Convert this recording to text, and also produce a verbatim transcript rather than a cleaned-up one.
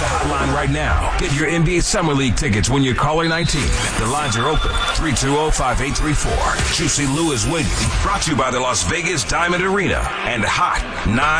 hotline right now. Get your N B A Summer League tickets when you're caller nineteen. The lines are open. three two zero, five eight three four. Juicy Lou is waiting. Brought to you by the Las Vegas Diamond Arena and Hot nine.